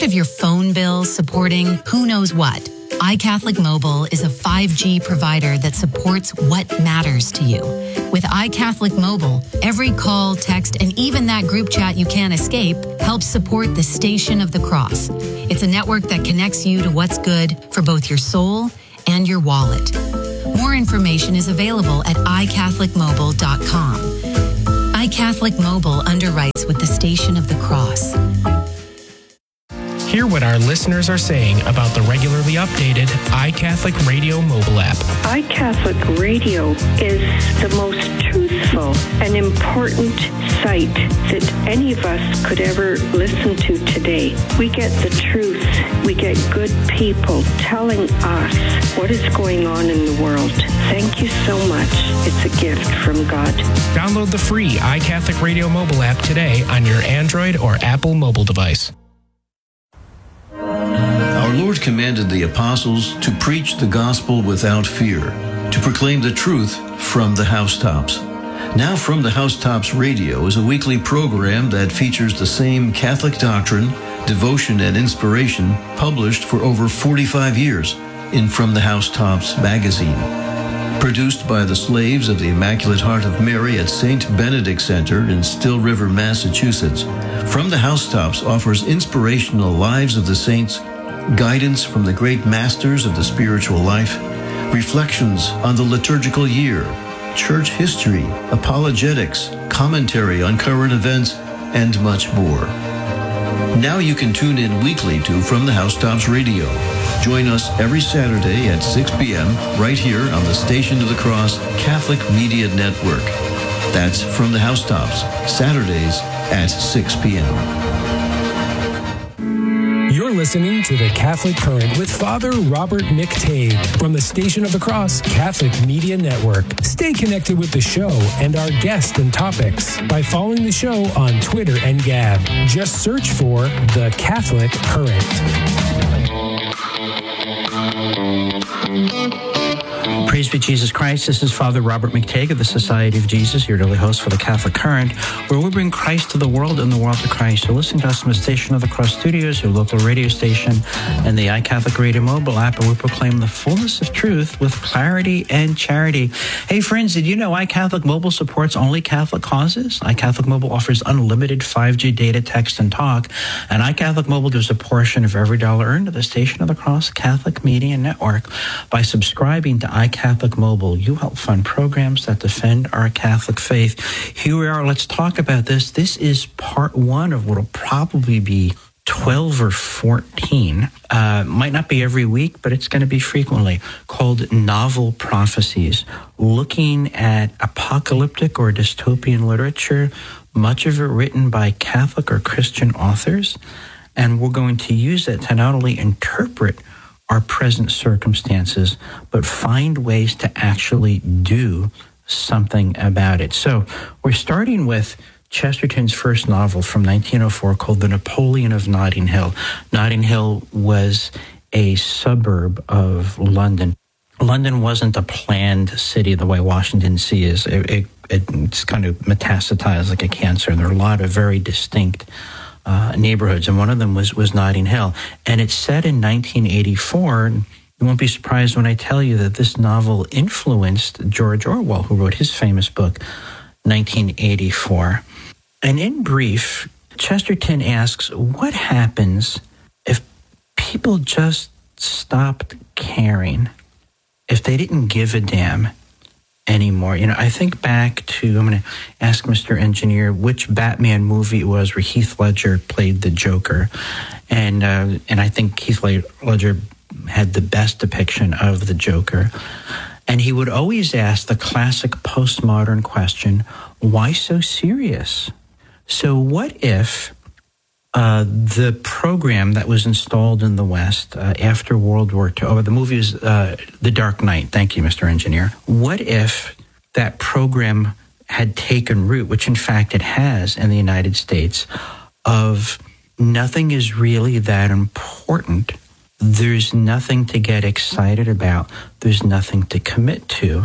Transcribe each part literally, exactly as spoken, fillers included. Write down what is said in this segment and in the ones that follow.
of your phone bill supporting who knows what? iCatholic Mobile is a five G provider that supports what matters to you. With iCatholic Mobile, every call, text, and even that group chat you can't escape helps support the Station of the Cross. It's a network that connects you to what's good for both your soul and your wallet. More information is available at i catholic mobile dot com. iCatholic Mobile underwrites with the Station of the Cross. Hear what our listeners are saying about the regularly updated iCatholic Radio mobile app. iCatholic Radio is the most truthful and important site that any of us could ever listen to today. We get the truth. We get good people telling us what is going on in the world. Thank you so much. It's a gift from God. Download the free iCatholic Radio mobile app today on your Android or Apple mobile device. Our Lord commanded the apostles to preach the gospel without fear, to proclaim the truth from the housetops. Now From the Housetops Radio is a weekly program that features the same Catholic doctrine, devotion, and inspiration published for over forty-five years in From the Housetops magazine. Produced by the Slaves of the Immaculate Heart of Mary at Saint Benedict Center in Still River, Massachusetts, From the Housetops offers inspirational lives of the saints, guidance from the great masters of the spiritual life, reflections on the liturgical year, church history, apologetics, commentary on current events, and much more. Now you can tune in weekly to From the Housetops Radio. Join us every Saturday at six p.m. right here on the Station of the Cross Catholic Media Network. That's From the Housetops, Saturdays at six p.m. You're listening to The Catholic Current with Father Robert McTague from the Station of the Cross Catholic Media Network. Stay connected with the show and our guests and topics by following the show on Twitter and Gab. Just search for The Catholic Current. Praise be Jesus Christ. This is Father Robert McTague of the Society of Jesus, your daily host for the Catholic Current, where we bring Christ to the world and the world to Christ. So listen to us from the Station of the Cross Studios, your local radio station, and the iCatholic Radio mobile app, where we proclaim the fullness of truth with clarity and charity. Hey friends, did you know iCatholic Mobile supports only Catholic causes? iCatholic Mobile offers unlimited five G data, text, and talk, and iCatholic Mobile gives a portion of every dollar earned to the Station of the Cross Catholic Media Network. By subscribing to iCatholic Mobile, you help fund programs that defend our Catholic faith. Here we are. Let's talk about this. This is part one of what will probably be twelve or fourteen. Uh, might not be every week, but it's going to be frequently, called Novel Prophecies, looking at apocalyptic or dystopian literature, much of it written by Catholic or Christian authors. And we're going to use it to not only interpret our present circumstances, but find ways to actually do something about it. So we're starting with Chesterton's first novel from nineteen oh four called The Napoleon of Notting Hill. Notting Hill was a suburb of London. London wasn't a planned city the way Washington, D C is. It, it, it's kind of metastasized like a cancer, and there are a lot of very distinct Uh, neighborhoods, and one of them was, was Notting Hill. And it's set in nineteen eighty-four. You won't be surprised when I tell you that this novel influenced George Orwell, who wrote his famous book, nineteen eighty-four. And in brief, Chesterton asks, what happens if people just stopped caring, if they didn't give a damn anymore? You know, I think back to, I'm going to ask Mister Engineer which Batman movie it was where Heath Ledger played the Joker. And uh, and I think Heath Ledger had the best depiction of the Joker. And he would always ask the classic postmodern question, why so serious? So what if uh, the program that was installed in the West uh, after World War Two, oh, the movie is uh, The Dark Knight. Thank you, Mister Engineer. What if that program had taken root, which in fact it has in the United States, of nothing is really that important. There's nothing to get excited about. There's nothing to commit to.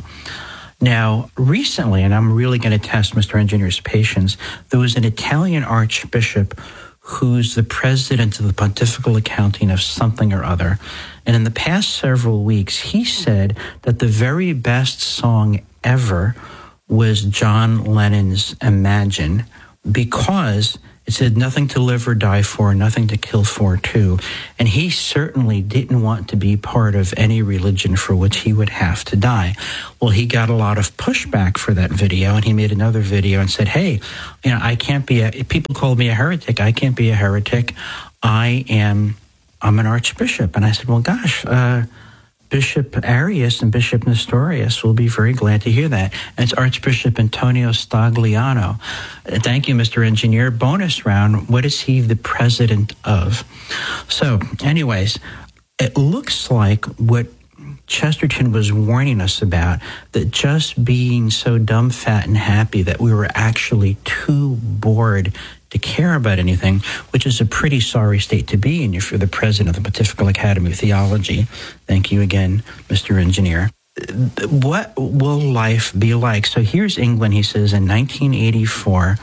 Now, recently, and I'm really going to test Mister Engineer's patience, there was an Italian archbishop who's the president of the Pontifical Accounting of something or other. And in the past several weeks, he said that the very best song ever was John Lennon's Imagine, because it said nothing to live or die for, nothing to kill for too. And he certainly didn't want to be part of any religion for which he would have to die. Well, he got a lot of pushback for that video, and he made another video and said, hey, you know, I can't be a, people called me a heretic. I can't be a heretic. I am, I'm an archbishop. And I said, well, gosh, uh, Bishop Arias and Bishop Nestorius will be very glad to hear that. And it's Archbishop Antonio Stagliano. Thank you, Mister Engineer. Bonus round, what is he the president of? So, anyways, it looks like what Chesterton was warning us about, that just being so dumb, fat, and happy that we were actually too bored to care about anything, which is a pretty sorry state to be in if you're the president of the Pontifical Academy of Theology. Thank you again, Mister Engineer. What will life be like? So here's England, he says, in nineteen eighty-four,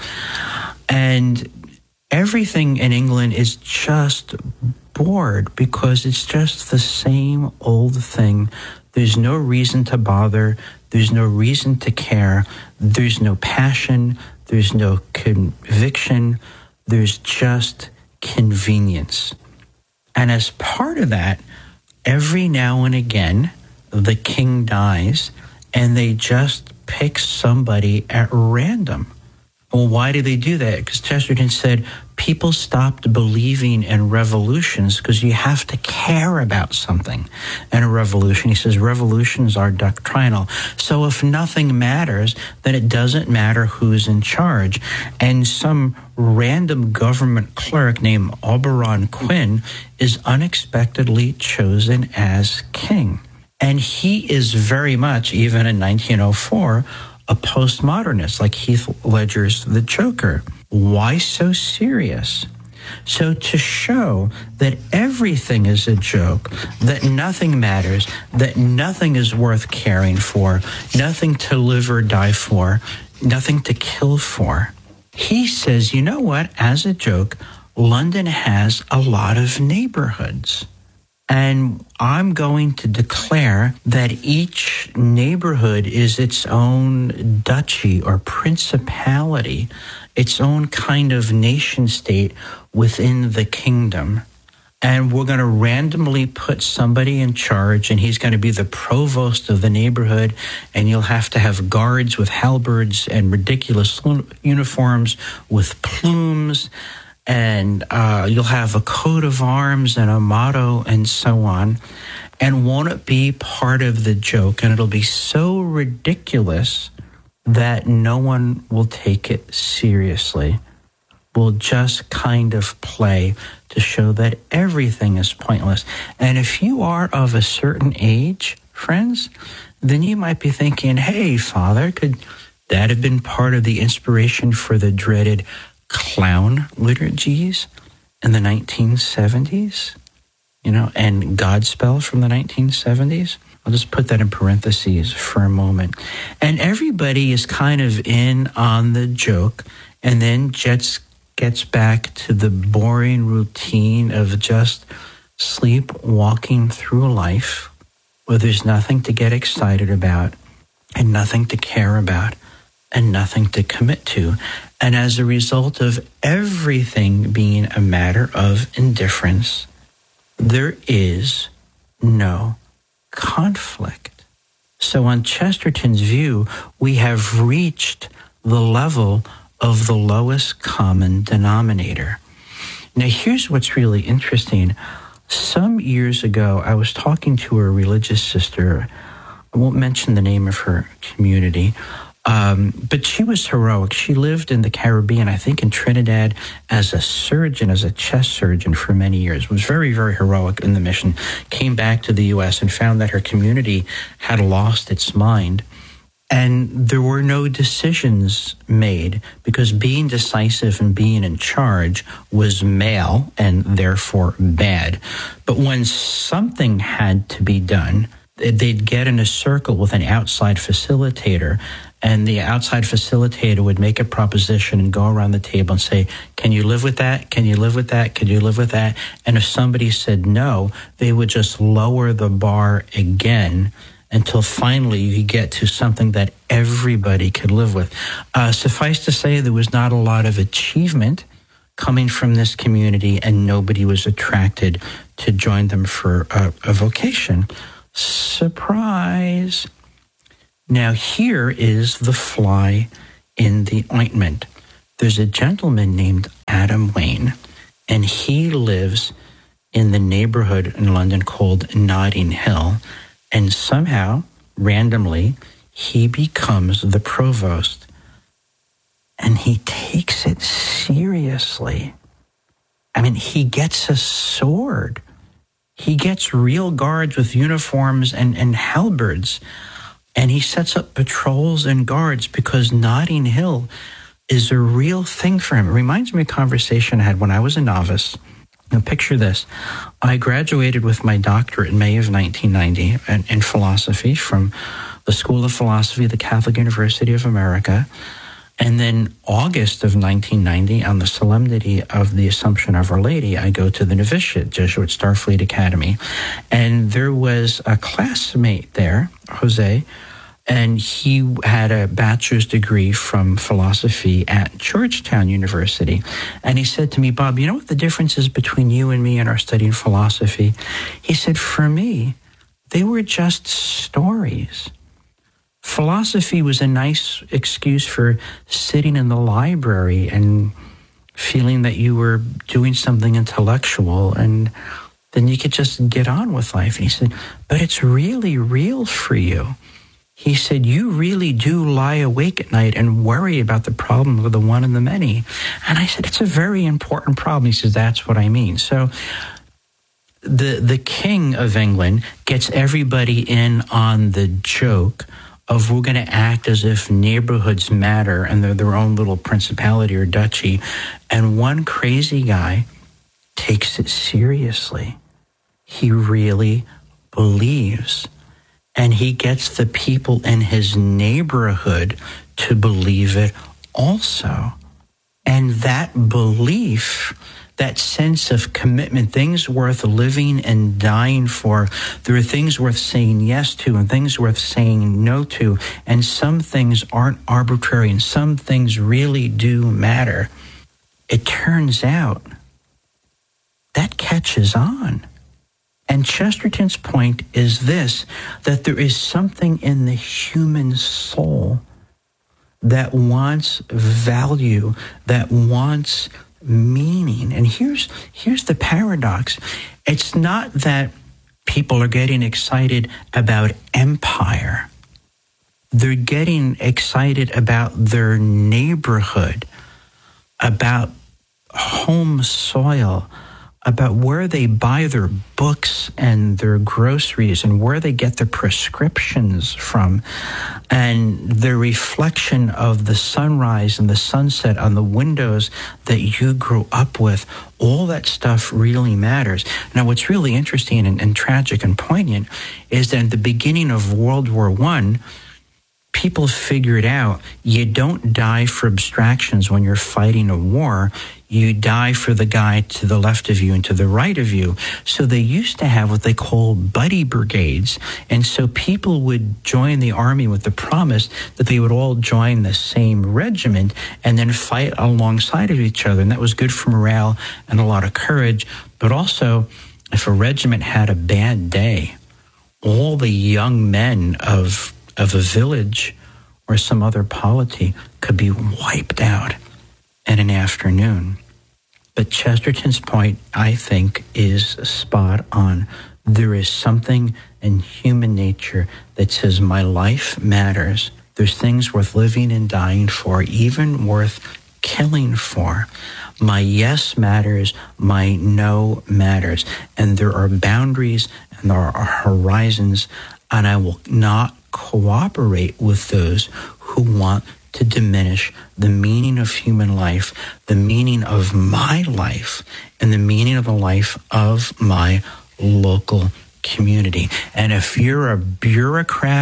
and everything in England is just bored because it's just the same old thing. There's no reason to bother. There's no reason to care. There's no passion. There's no conviction. There's just convenience. And as part of that, every now and again, the king dies, and they just pick somebody at random. Well, why do they do that? Because Chesterton said people stopped believing in revolutions because you have to care about something in a revolution. He says revolutions are doctrinal. So if nothing matters, then it doesn't matter who's in charge. And some random government clerk named Oberon Quinn is unexpectedly chosen as king. And he is very much, even in nineteen oh four, a postmodernist, like Heath Ledger's The Joker. Why so serious? So to show that everything is a joke, that nothing matters, that nothing is worth caring for, nothing to live or die for, nothing to kill for, he says, you know what, as a joke, London has a lot of neighborhoods. And I'm going to declare that each neighborhood is its own duchy or principality, its own kind of nation state within the kingdom. And we're going to randomly put somebody in charge, and he's going to be the provost of the neighborhood, and you'll have to have guards with halberds and ridiculous uniforms with plumes, and uh, you'll have a coat of arms and a motto and so on. And won't it be part of the joke? And it'll be so ridiculous that no one will take it seriously. We'll just kind of play to show that everything is pointless. And if you are of a certain age, friends, then you might be thinking, hey, Father, could that have been part of the inspiration for the dreaded clown liturgies in the nineteen seventies, you know, and Godspell from the nineteen seventies. I'll just put that in parentheses for a moment. And everybody is kind of in on the joke, and then Jets gets back to the boring routine of just sleepwalking through life, where there's nothing to get excited about and nothing to care about and nothing to commit to. And as a result of everything being a matter of indifference, there is no conflict. So on Chesterton's view, we have reached the level of the lowest common denominator. Now, here's what's really interesting. Some years ago, I was talking to a religious sister. I won't mention the name of her community, Um, but she was heroic. She lived in the Caribbean, I think in Trinidad, as a surgeon, as a chest surgeon for many years. Was very, very heroic in the mission. Came back to the U S and found that her community had lost its mind. And there were no decisions made because being decisive and being in charge was male and therefore bad. But when something had to be done, they'd get in a circle with an outside facilitator, and the outside facilitator would make a proposition and go around the table and say, can you live with that? Can you live with that? Can you live with that? And if somebody said no, they would just lower the bar again until finally you get to something that everybody could live with. Uh, suffice to say, there was not a lot of achievement coming from this community, and nobody was attracted to join them for a, a vocation. Surprise! Now here is the fly in the ointment. There's a gentleman named Adam Wayne, and he lives in the neighborhood in London called Notting Hill, and somehow, randomly, he becomes the provost. And he takes it seriously. I mean, he gets a sword. He gets real guards with uniforms and, and halberds. And he sets up patrols and guards because Notting Hill is a real thing for him. It reminds me of a conversation I had when I was a novice. Now, picture this. I graduated with my doctorate in May of nineteen ninety in, in philosophy from the School of Philosophy of the Catholic University of America. And then August of nineteen ninety, on the solemnity of the Assumption of Our Lady, I go to the novitiate, Jesuit Starfleet Academy. And there was a classmate there, Jose, and he had a bachelor's degree from philosophy at Georgetown University. And he said to me, Bob, you know what the difference is between you and me and our studying philosophy? He said, for me, they were just stories. Philosophy was a nice excuse for sitting in the library and feeling that you were doing something intellectual, and then you could just get on with life. And he said, but it's really real for you. He said, you really do lie awake at night and worry about the problem of the one and the many. And I said, it's a very important problem. He says, that's what I mean. So the the King of England gets everybody in on the joke of we're going to act as if neighborhoods matter and they're their own little principality or duchy. And one crazy guy takes it seriously. He really believes. And he gets the people in his neighborhood to believe it also. And that belief, that sense of commitment, things worth living and dying for, there are things worth saying yes to and things worth saying no to. And some things aren't arbitrary and some things really do matter. It turns out that catches on. And Chesterton's point is this, that there is something in the human soul that wants value, that wants meaning. And here's here's the paradox. It's not that people are getting excited about empire. They're getting excited about their neighborhood, about home soil, about where they buy their books and their groceries and where they get their prescriptions from, and the reflection of the sunrise and the sunset on the windows that you grew up with. All that stuff really matters. Now, what's really interesting and, and tragic and poignant is that at the beginning of World War One, people figured out you don't die for abstractions when you're fighting a war. You die for the guy to the left of you and to the right of you. So they used to have what they call buddy brigades. And so people would join the army with the promise that they would all join the same regiment and then fight alongside of each other. And that was good for morale and a lot of courage. But also, if a regiment had a bad day, all the young men of of a village or some other polity could be wiped out in an afternoon. But Chesterton's point, I think, is spot on. There is something in human nature that says my life matters. There's things worth living and dying for, even worth killing for. My yes matters, my no matters. And there are boundaries and there are horizons, and I will not cooperate with those who want to diminish the meaning of human life, the meaning of my life, and the meaning of the life of my local community. And if you're a bureaucrat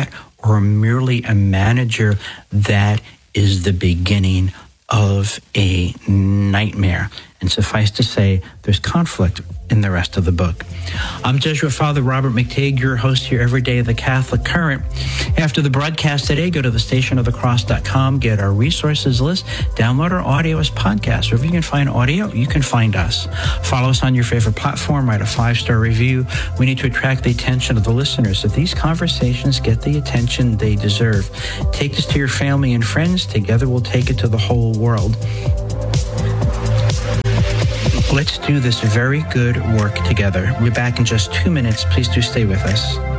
or merely a manager, that is the beginning of a nightmare. And suffice to say, there's conflict in the rest of the book. I'm Jesuit Father Robert McTeigue, your host here every day of the Catholic Current. After the broadcast today, go to the station of the cross dot com, get our resources list, download our audio as podcasts. Wherever you can find audio, you can find us. Follow us on your favorite platform, write a five-star review. We need to attract the attention of the listeners so these conversations get the attention they deserve. Take this to your family and friends. Together we'll take it to the whole world. Let's do this very good work together. We'll be back in just two minutes. Please do stay with us.